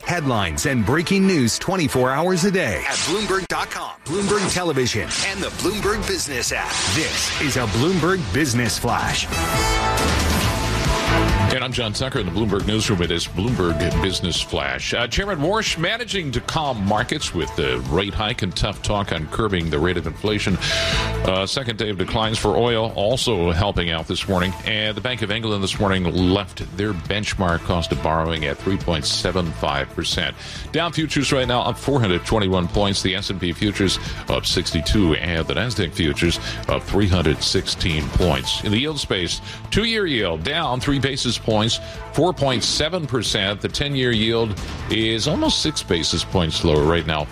Headlines and breaking news 24 hours a day at Bloomberg.com, Bloomberg Television, and the Bloomberg Business app. This is a Bloomberg Business Flash. And I'm John Tucker in the Bloomberg Newsroom. It is Bloomberg Business Flash. Chairman Warsh managing to calm markets with the rate hike and tough talk on curbing the rate of inflation. Second day of declines for oil also helping out this morning. And the Bank of England this morning left their benchmark cost of borrowing at 3.75%. Dow futures right now up 421 points. The S&P futures up 62 and the NASDAQ futures up 316 points. In the yield space, 2-year yield down 3 basis points, 4.7%. The 10-year yield is almost 6 basis points lower right now,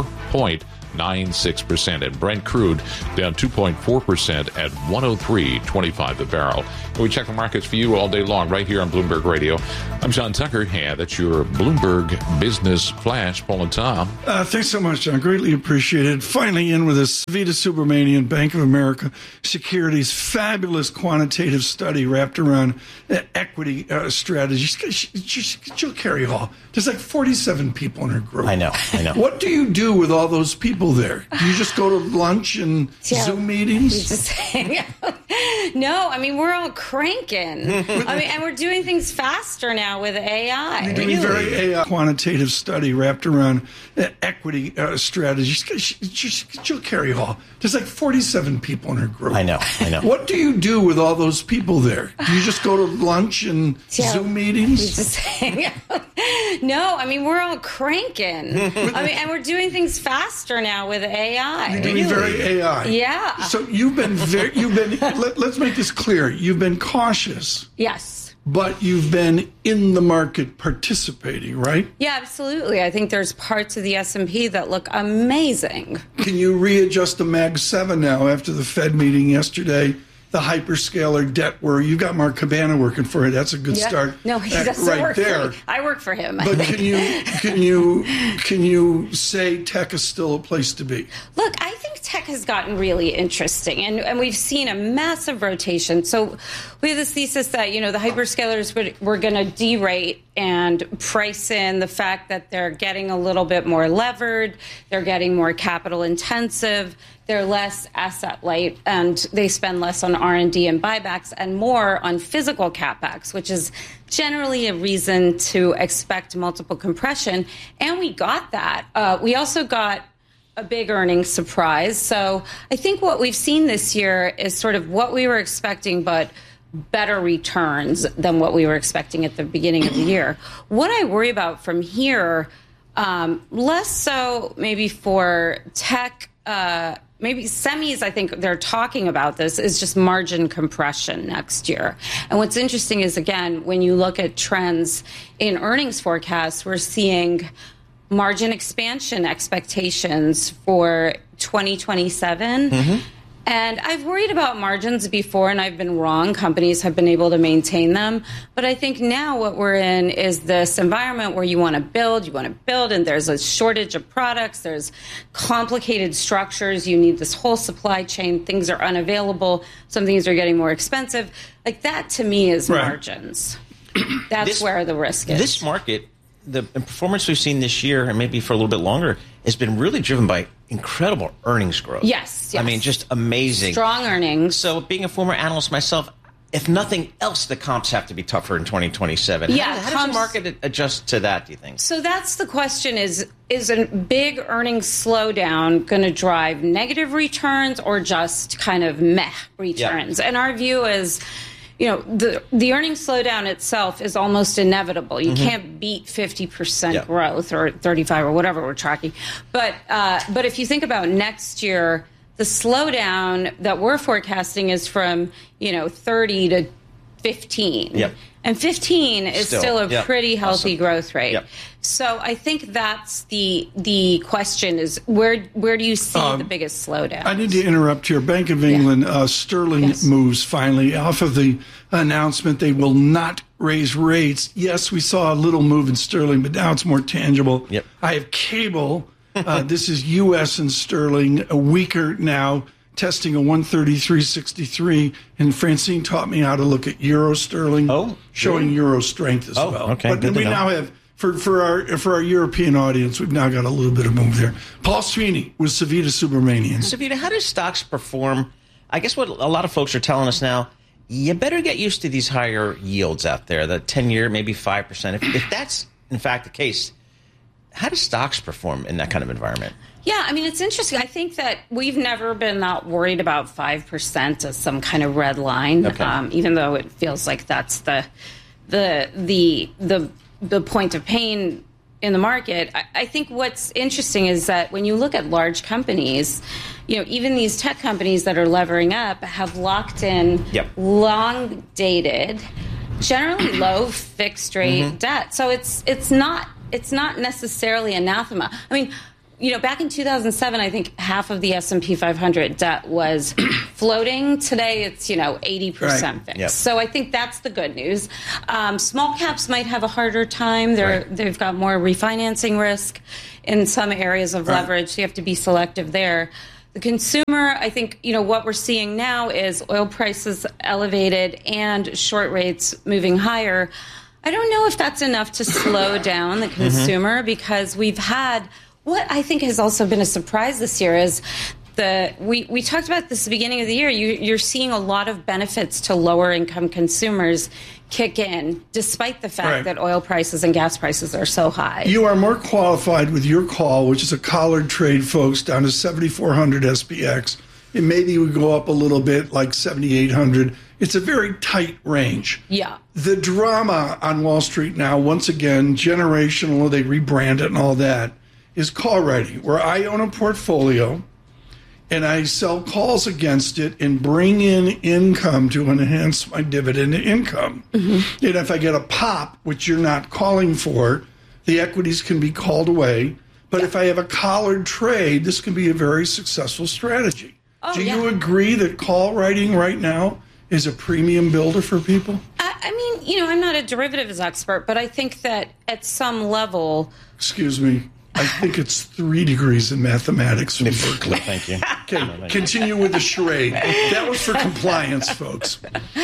4.96%. And Brent crude down 2.4% at 103.25 a barrel. And we check the markets for you all day long right here on Bloomberg Radio. I'm John Tucker. Yeah, that's your Bloomberg Business Flash. Paul and Tom. Thanks so much, John. Greatly appreciated. Finally in with this Vita Subramanian, Bank of America Securities, fabulous quantitative study wrapped around equity strategies. Jill Carey Hall. There's like 47 people in her group. I know. What do you do with all those people there? Do you just go to lunch and Zoom meetings? No, I mean, we're all cranking. And we're doing things faster now with AI. You're doing very AI quantitative study wrapped around equity strategies. Jill Carey Hall. There's like 47 people in her group. I know. What do you do with all those people there? Do you just go to lunch and Zoom meetings? No, I mean, we're all cranking. And we're doing things faster now with AI. You're doing very AI. Yeah. So let's make this clear. You've been cautious. Yes. But you've been in the market participating, right? Yeah, absolutely. I think there's parts of the S&P that look amazing. Can you readjust the Mag 7 now after the Fed meeting yesterday? The hyperscaler debt worry. You've got Mark Cabana working for it. That's a good start. No, he doesn't right work there. for me. I work for him. But can you say tech is still a place to be? Look, I think tech has gotten really interesting, and we've seen a massive rotation. So we have this thesis that, the hyperscalers were going to derate and price in the fact that they're getting a little bit more levered, they're getting more capital intensive, they're less asset light, and they spend less on R&D and buybacks and more on physical capex, which is generally a reason to expect multiple compression. And we got that. We also got a big earnings surprise. So I think what we've seen this year is sort of what we were expecting, but better returns than what we were expecting at the beginning of the year. What I worry about from here, less so maybe for tech, maybe semis, I think they're talking about this, is just margin compression next year. And what's interesting is, again, when you look at trends in earnings forecasts, we're seeing margin expansion expectations for 2027. Mm-hmm. And I've worried about margins before, and I've been wrong. Companies have been able to maintain them. But I think now what we're in is this environment where you want to build, and there's a shortage of products. There's complicated structures. You need this whole supply chain. Things are unavailable. Some things are getting more expensive. Like that, to me, is margins. That's where the risk is. This market, the performance we've seen this year, and maybe for a little bit longer, has been really driven by incredible earnings growth. Yes. I mean, just amazing. Strong earnings. So being a former analyst myself, if nothing else, the comps have to be tougher in 2027. Yeah, how does the market adjust to that, do you think? So that's the question, is a big earnings slowdown going to drive negative returns or just kind of meh returns? Yeah. And our view is, the earnings slowdown itself is almost inevitable. You can't beat 50% growth or 35 or whatever we're tracking. But if you think about next year, the slowdown that we're forecasting is from 30 to 15. Yep. And 15 is still a pretty healthy growth rate. Yep. So I think that's the question is where do you see the biggest slowdown? I need to interrupt here. Bank of England, sterling moves finally off of the announcement they will not raise rates. Yes, we saw a little move in sterling, but now it's more tangible. Yep. I have cable. This is U.S. and sterling, weaker now, testing a 133.63, and Francine taught me how to look at euro sterling, showing euro strength as well. Okay, but we now have For our European audience, we've now got a little bit of move there. Paul Sweeney with Savita Subramanian. Savita, how do stocks perform? I guess what a lot of folks are telling us now, you better get used to these higher yields out there, the 10-year, maybe 5%. If that's, in fact, the case, how do stocks perform in that kind of environment? Yeah, I mean, it's interesting. I think that we've never been that worried about 5% as some kind of red line, even though it feels like that's the point of pain in the market. I think what's interesting is that when you look at large companies, even these tech companies that are levering up have locked in long dated, generally low fixed rate debt. So it's not necessarily anathema. I mean, back in 2007, I think half of the S&P 500 debt was floating. Today, it's, 80% fixed. Yep. So I think that's the good news. Small caps might have a harder time. They've got more refinancing risk in some areas of leverage. So you have to be selective there. The consumer, I think, what we're seeing now is oil prices elevated and short rates moving higher. I don't know if that's enough to slow down the consumer because we've had... What I think has also been a surprise this year is we talked about this at the beginning of the year. You're seeing a lot of benefits to lower income consumers kick in, despite the fact that oil prices and gas prices are so high. You are more qualified with your call, which is a collared trade, folks, down to 7,400 SPX. It maybe would go up a little bit, like 7,800. It's a very tight range. Yeah. The drama on Wall Street now, once again, generational, they rebrand it and all that, is call writing, where I own a portfolio and I sell calls against it and bring in income to enhance my dividend income. And if I get a pop, which you're not calling for, the equities can be called away. But if I have a collared trade, this can be a very successful strategy. Do you agree that call writing right now is a premium builder for people? I mean, I'm not a derivatives expert, but I think that at some level... Excuse me. I think it's 3 degrees in mathematics from Berkeley. Thank you. Okay, continue with the charade. That was for compliance, folks.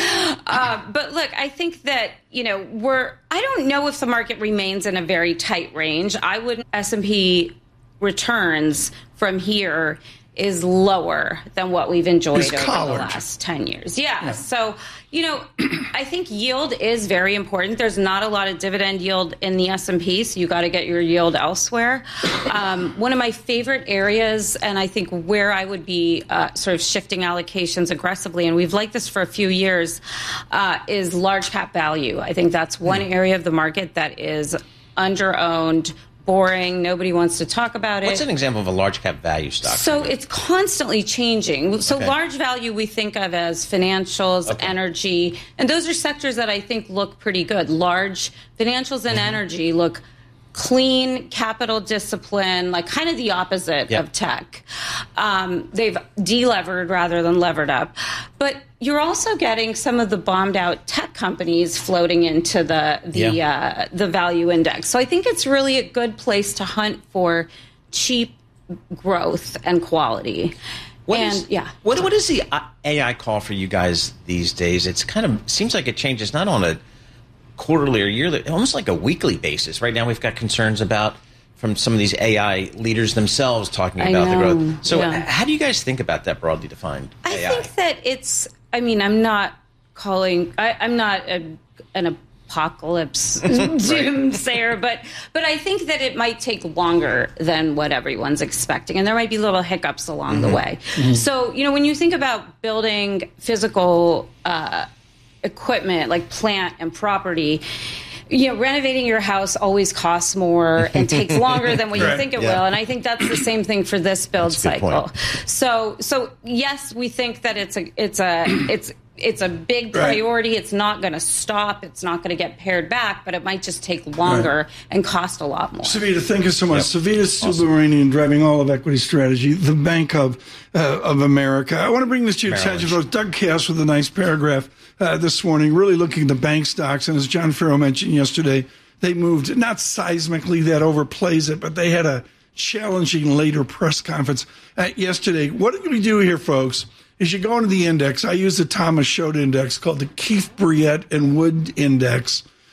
But look, I think that, I don't know if the market remains in a very tight range. I wouldn't. S&P returns from here is lower than what we've enjoyed over the last 10 years. Yeah. So, I think yield is very important. There's not a lot of dividend yield in the S&P, so you got to get your yield elsewhere. One of my favorite areas, and I think where I would be sort of shifting allocations aggressively, and we've liked this for a few years, is large cap value. I think that's one area of the market that is under-owned, boring. Nobody wants to talk about it. What's an example of a large cap value stock? So it's constantly changing. So large value we think of as financials, energy, and those are sectors that I think look pretty good. Large financials and energy look clean, capital discipline, like kind of the opposite of tech. They've delevered rather than levered up. But you're also getting some of the bombed out tech companies floating into the value index. So I think it's really a good place to hunt for cheap growth and quality. What is the AI call for you guys these days? It's kind of seems like it changes not on a quarterly or yearly, almost like a weekly basis. Right now we've got concerns from some of these AI leaders themselves talking about the growth. So how do you guys think about that broadly defined AI? I think that I'm not an apocalypse doomsayer, but I think that it might take longer than what everyone's expecting, and there might be little hiccups along the way. So, when you think about building physical equipment like plant and property, renovating your house always costs more and takes longer than what you think it will. And I think that's the same thing for this build cycle. So yes, we think that it's a big priority. It's not going to stop. It's not going to get pared back, but it might just take longer and cost a lot more. Savita, thank you so much. Savita Subramanian, driving all of equity strategy, the Bank of America. I want to bring this to your attention, folks. Doug Cass with a nice paragraph this morning, really looking at the bank stocks. And as John Farrow mentioned yesterday, they moved, not seismically, that overplays it, but they had a challenging later press conference yesterday. What do we do here, folks? Is you go into the index. I use the Thomas Schott index called the Keefe, Bruyette, and Wood Index.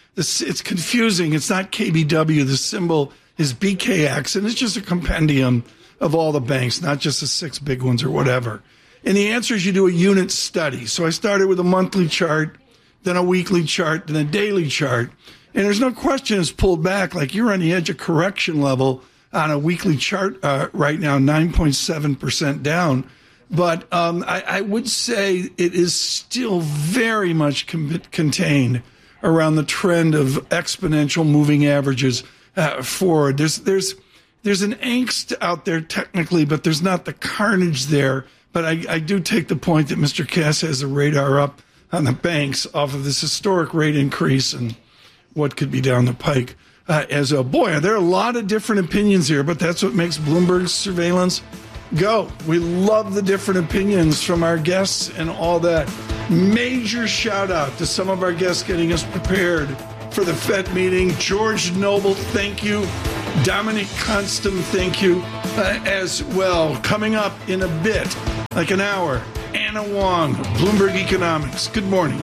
It's confusing. It's not KBW. The symbol is BKX, and it's just a compendium of all the banks, not just the 6 big ones or whatever. And the answer is you do a unit study. So I started with a monthly chart, then a weekly chart, then a daily chart. And there's no question it's pulled back. Like you're on the edge of correction level on a weekly chart right now, 9.7% down. But I would say it is still very much contained around the trend of exponential moving averages forward. There's an angst out there technically, but there's not the carnage there. But I do take the point that Mr. Cass has the radar up on the banks off of this historic rate increase and what could be down the pike. There are a lot of different opinions here, but that's what makes Bloomberg Surveillance go. We love the different opinions from our guests and all that. Major shout out to some of our guests getting us prepared for the FED meeting. George Noble, thank you. Dominic Constam, thank you as well. Coming up in a bit, like an hour, Anna Wong, Bloomberg Economics. Good morning.